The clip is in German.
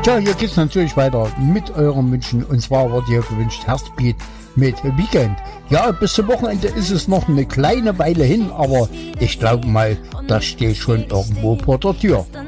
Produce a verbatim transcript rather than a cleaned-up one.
Tja, hier geht's natürlich weiter mit euren Wünschen. Und zwar wird hier gewünscht Herzbeat mit Weekend. Ja, bis zum Wochenende ist es noch eine kleine Weile hin, aber ich glaube mal, das steht schon irgendwo vor der Tür.